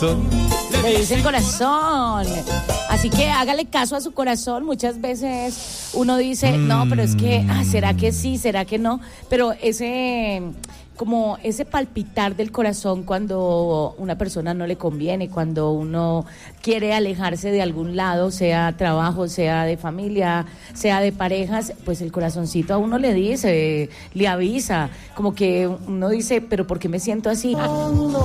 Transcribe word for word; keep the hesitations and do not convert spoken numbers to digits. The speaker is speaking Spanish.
Le dice el corazón. Así que hágale caso a su corazón. Muchas veces uno dice, mm. no, pero es que, ah, ¿será que sí? ¿Será que no? Pero ese, como ese palpitar del corazón cuando una persona no le conviene, cuando uno quiere alejarse de algún lado, sea trabajo, sea de familia, sea de parejas, pues el corazoncito a uno le dice, le avisa, como que uno dice, pero ¿por qué me siento así?